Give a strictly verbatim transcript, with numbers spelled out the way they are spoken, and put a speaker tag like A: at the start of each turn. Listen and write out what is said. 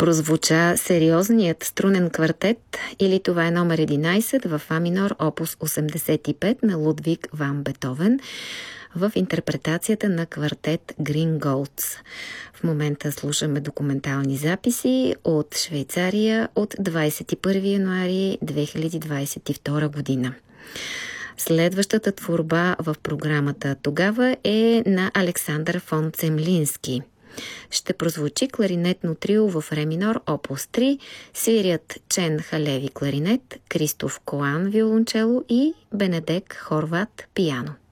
A: прозвуча сериозният струнен квартет, или това е номер единайсет в фа минор, опус осемдесет и пет на Лудвиг ван Бетовен в интерпретацията на квартет Гринголдс. В момента слушаме документални записи от Швейцария от двайсет и първи януари две хиляди двайсет и втора година. Следващата творба в програмата тогава е на Александър фон Цемлински. Ще прозвучи кларинетно трио в ре минор, опус три, свирят Чен Халеви кларинет, Кристоф Коан виолончело и Бенедек Хорват пиано.